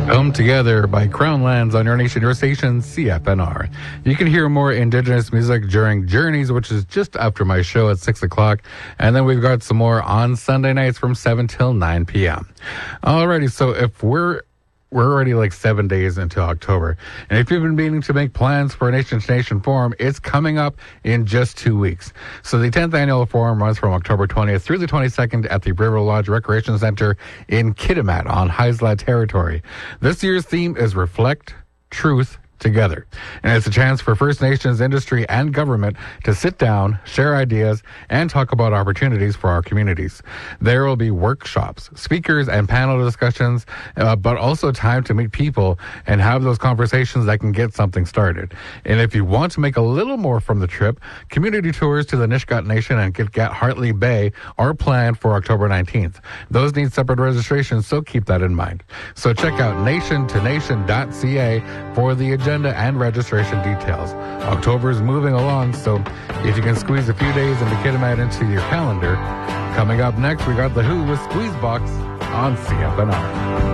Come Together by Crown Lands on your nation, your station, CFNR. You can hear more Indigenous music during Journeys, which is just after my show at 6 o'clock. And then we've got some more on Sunday nights from 7 till 9 p.m. Alrighty, so if we're already like 7 days into October. And if you've been meaning to make plans for a Nation to Nation Forum, it's coming up in just 2 weeks. So the 10th annual forum runs from October 20th through the 22nd at the River Lodge Recreation Center in Kitimat on Haisla territory. This year's theme is Reflect, Truth, Together. And it's a chance for First Nations industry and government to sit down, share ideas, and talk about opportunities for our communities. There will be workshops, speakers, and panel discussions, but also time to meet people and have those conversations that can get something started. And if you want to make a little more from the trip, community tours to the Nisga'a Nation and Gitga'at Hartley Bay are planned for October 19th. Those need separate registration, so keep that in mind. So check out nationtonation.ca for the agenda and registration details. October is moving along, so if you can squeeze a few days into Kitimat into your calendar. Coming up next, we got The Who with Squeezebox on CFNR.